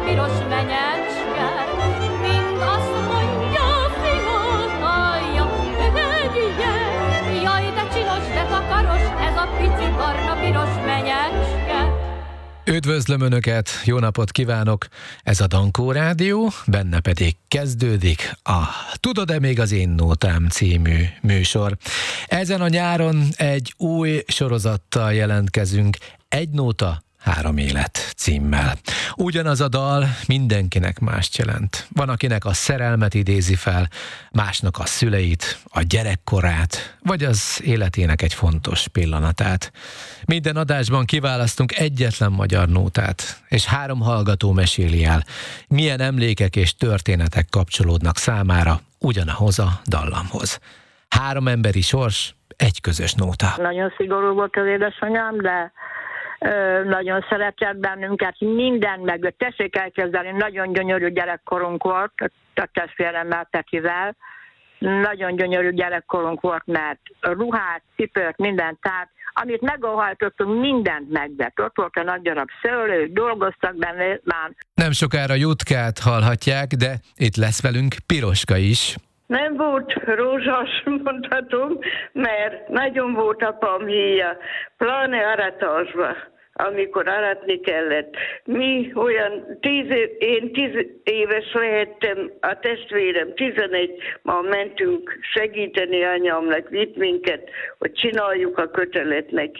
piros menyecske, mind azt mondja a fiatalja, jaj, de csinos, de takaros, ez a pici barna-piros menyecske. Üdvözlöm Önöket, jó napot kívánok! Ez a Dankó Rádió, benne pedig kezdődik a Tudod-e még az én nótám című műsor. Ezen a nyáron egy új sorozattal jelentkezünk, Egy nóta, 3 élet címmel. Ugyanaz a dal mindenkinek mást jelent. Van, akinek a szerelmet idézi fel, másnak a szüleit, a gyerekkorát, vagy az életének egy fontos pillanatát. Minden adásban kiválasztunk egyetlen magyar nótát, és 3 hallgató meséli el, milyen emlékek és történetek kapcsolódnak számára ugyanahoz a dallamhoz. 3 emberi sors, egy közös nóta. Nagyon szigorú volt az édesanyám, de nagyon szeretett bennünket, minden meg. Tessék elképzelni, nagyon gyönyörű gyerekkorunk volt, a testvéremmel, Petivel. Nagyon gyönyörű gyerekkorunk volt, mert ruhát, cipőt, mindent, tehát amit megóhajtottunk, mindent megvett. Ott volt a nagy darab szőlő, dolgoztak benne már. Nem sokára Jutkát hallhatják, de itt lesz velünk Piroska is. Nem volt rózsas, mondhatom, mert nagyon volt apám híja, pláne aratásba, amikor aratni kellett. Mi olyan 10 éves lehettem, a testvérem 11, ma mentünk segíteni anyámnak, vitt minket, hogy csináljuk a kötelet neki.